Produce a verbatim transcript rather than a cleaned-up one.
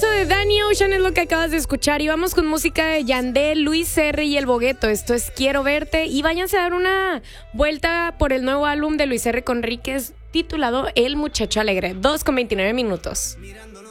Temazo de Danny Ocean es lo que acabas de escuchar. Y vamos con música de Yandel, Luis R. y El Bogueto. Esto es Quiero Verte. Y váyanse a dar una vuelta por el nuevo álbum de Luis R. Conríquez titulado El Muchacho Alegre. dos con veintinueve minutos.